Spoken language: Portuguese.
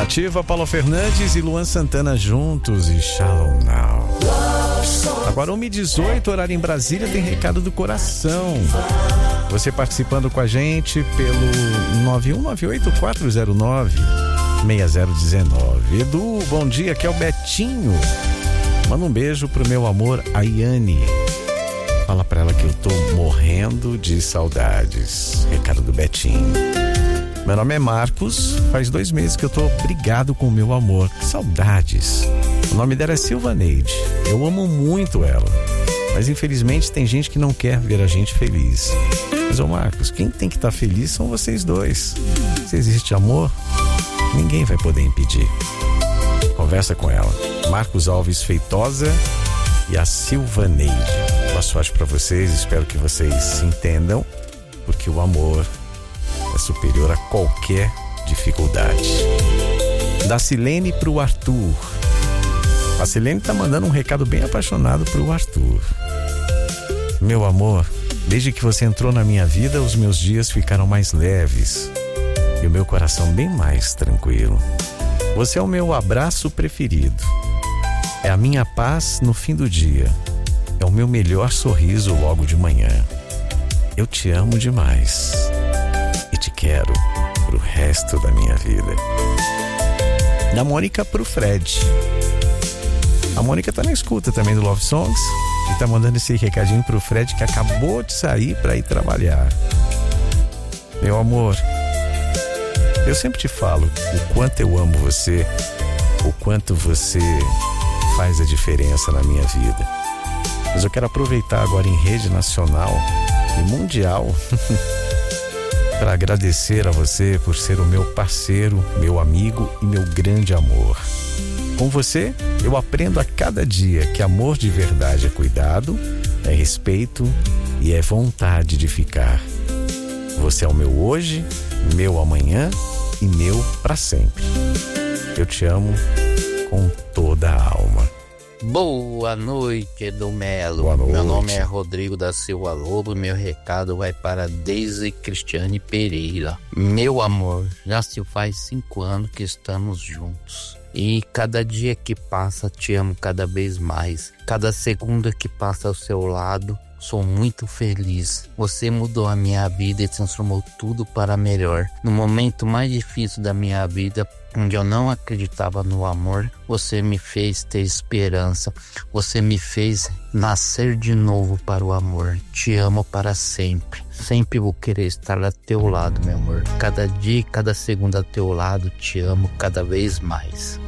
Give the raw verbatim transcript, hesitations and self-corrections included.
Nativa, Paulo Fernandes e Luan Santana juntos e Shallow Now. Agora uma e dezoito, horário em Brasília, tem recado do coração. Você participando com a gente pelo nove um nove oito quatro zero nove seis zero um nove. Edu, bom dia, aqui é o Betinho. Manda um beijo pro meu amor, a Iane. Fala pra ela que eu tô morrendo de saudades. Recado do Betinho. Meu nome é Marcos, faz dois meses que eu tô brigado com o meu amor. Que saudades. O nome dela é Silvaneide. Eu amo muito ela, mas infelizmente tem gente que não quer ver a gente feliz. Mas, ô Marcos, quem tem que estar feliz são vocês dois. Se existe amor, ninguém vai poder impedir. Conversa com ela. Marcos Alves Feitosa e a Silvaneide. Boa sorte pra vocês, espero que vocês se entendam, porque o amor é superior a qualquer dificuldade. Da Silene pro Arthur. A Silene tá mandando um recado bem apaixonado pro Arthur. Meu amor, desde que você entrou na minha vida, os meus dias ficaram mais leves e o meu coração bem mais tranquilo. Você é o meu abraço preferido. É a minha paz no fim do dia. É o meu melhor sorriso logo de manhã. Eu te amo demais e te quero pro resto da minha vida. Da Mônica pro Fred. A Mônica tá na escuta também do Love Songs e tá mandando esse recadinho pro Fred, que acabou de sair pra ir trabalhar. Meu amor, eu sempre te falo o quanto eu amo você, o quanto você faz a diferença na minha vida. Mas eu quero aproveitar agora em rede nacional e mundial para agradecer a você por ser o meu parceiro, meu amigo e meu grande amor. Com você, eu aprendo a cada dia que amor de verdade é cuidado, é respeito e é vontade de ficar. Você é o meu hoje, meu amanhã e meu para sempre. Eu te amo com toda a alma. Boa noite, Edu Melo. Boa noite. Meu nome é Rodrigo da Silva Lobo. Meu recado vai para Deise Cristiane Pereira. Meu amor, já se faz cinco anos que estamos juntos. E cada dia que passa te amo cada vez mais. Cada segunda que passa ao seu lado, sou muito feliz. Você mudou a minha vida e transformou tudo para melhor. No momento mais difícil da minha vida, onde eu não acreditava no amor, você me fez ter esperança. Você me fez nascer de novo para o amor. Te amo para sempre. Sempre vou querer estar ao teu lado, meu amor. Cada dia e cada segundo ao teu lado, te amo cada vez mais.